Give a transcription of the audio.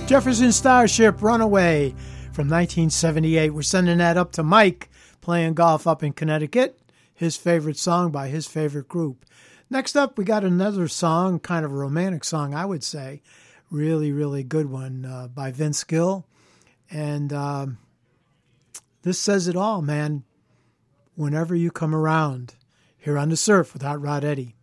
Jefferson Starship, Runaway from 1978. We're sending that up to Mike, playing golf up in Connecticut. His favorite song by his favorite group. Next up, we got another song, kind of a romantic song, I would say. Really, really good one by Vince Gill. And this says it all, man. Whenever you come around, here on The Surf with Hot Rod Eddie.